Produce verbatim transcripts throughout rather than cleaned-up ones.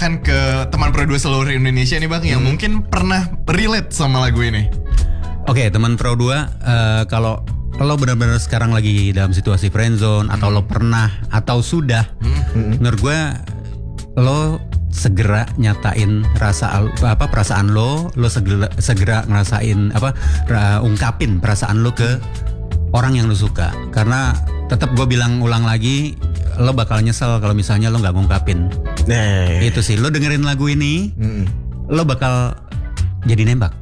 tanyakan ke teman Pro dua seluruh Indonesia nih Bang, yang hmm. mungkin pernah relate sama lagu ini. Oke, okay, teman Pro dua, uh, kalau lo benar-benar sekarang lagi dalam situasi friendzone hmm. atau lo pernah atau sudah, hmm. menurut gue lo segera nyatain rasa apa perasaan lo, lo segera segera ngerasain apa ra, ungkapin perasaan lo ke orang yang lo suka. Karena tetap gue bilang ulang lagi, lo bakal nyesel kalau misalnya lo nggak ngungkapin. Nah, itu sih, lo dengerin lagu ini, hmm. lo bakal jadi nembak.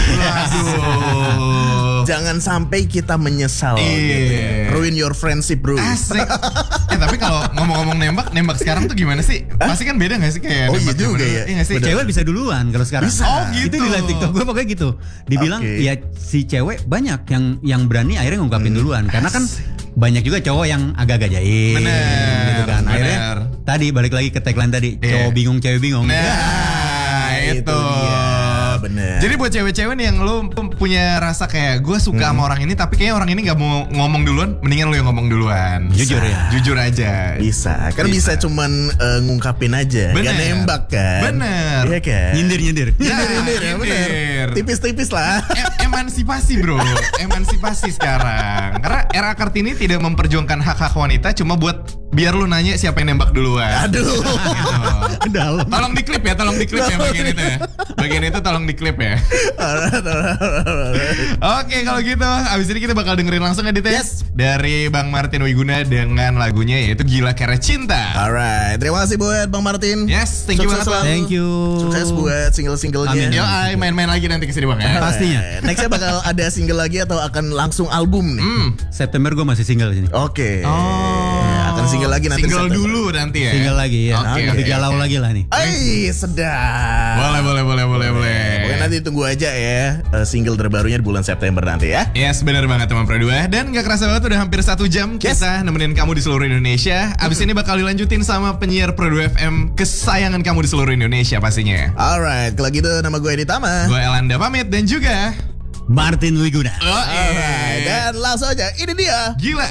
Aduh. Jangan sampai kita menyesal gitu. Ruin your friendship, bro. Asik. Eh tapi kalau ngomong-ngomong nembak, nembak sekarang tuh gimana sih? Hah? Pasti kan beda gak sih kayak oh, nembak iya juga ya. Iya gak sih? Cewek bisa duluan kalau sekarang. Bisa. Oh gitu. Itu di live TikTok gue pokoknya gitu. Dibilang okay. ya si cewek banyak yang yang berani akhirnya ngungkapin hmm. duluan. Karena kan banyak juga cowok yang agak-agak jaim. Bener. Gitu kan. Akhirnya bener. Tadi balik lagi ke tagline tadi. Yeah. Cowok bingung, cewek bingung. Nah, nah itu. dia. Bener. Jadi buat cewek-cewek nih yang lu punya rasa kayak gue suka hmm. sama orang ini, tapi kayaknya orang ini gak mau ngomong duluan, mendingan lu yang ngomong duluan. Jujur ya. Jujur aja. Bisa. Kan bisa, bisa cuman uh, ngungkapin aja. Bener. Gak nembak kan. Bener. Iya kan. Nyindir-nyindir. Nyindir-nyindir ya, bener. Tipis-tipis lah. E- emansipasi bro. Emansipasi sekarang. Karena era Kartini tidak memperjuangkan hak-hak wanita, cuma buat biar lu nanya siapa yang nembak duluan. Aduh. Gitu. Dalam. Tolong diklip ya, tolong diklip ya bagian itu ya. Bagian itu tolong diklip ya. Oke, kalau gitu abis ini kita bakal dengerin langsung edit ya. Yes. Dari Bang Martin Wiguna dengan lagunya yaitu Gila Karena Cinta. Alright, terima kasih buat Bang Martin. Yes, thank you banget Bang. Thank you. Sukses buat single-singlenya. Amin. Yo, ay, main-main lagi nanti kesini Bang ya. Pastinya. Nextnya bakal ada single lagi atau akan langsung album nih? Hmm. September gue masih single di sini. Oke. Okay. Oh. Ya, akan single lagi nanti. Single dulu nanti ya. Single lagi ya. Okay, lebih okay, galau okay. lagi lah nih. Ay, sedap. Boleh, boleh, boleh, boleh, boleh. Pokoknya nanti tunggu aja ya uh, single terbarunya di bulan September nanti ya. Yes, benar banget teman Pro dua. Dan gak kerasa banget udah hampir satu jam yes. kita nemenin kamu di seluruh Indonesia. Abis hmm. ini bakal dilanjutin sama penyiar Pro dua F M kesayangan kamu di seluruh Indonesia pastinya. Alright, kalau gitu nama gue Edi Tama. Gue Elanda pamit dan juga Martin Wiguna. Oh, Alright, dan langsung aja ini dia Gila